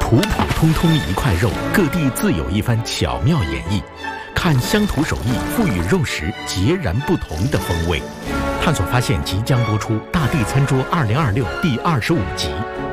普普通通一块肉，各地自有一番巧妙演绎。看乡土手艺赋予肉食截然不同的风味。探索发现即将播出《大地餐桌2026》第25集。